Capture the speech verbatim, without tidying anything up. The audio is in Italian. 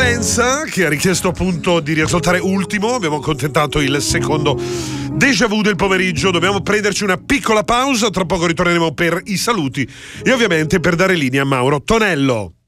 Vicenza, che ha richiesto appunto di riascoltare ultimo. Abbiamo accontentato il secondo déjà vu del pomeriggio. Dobbiamo prenderci una piccola pausa, tra poco ritorneremo per i saluti e ovviamente per dare linea a Mauro Tonello.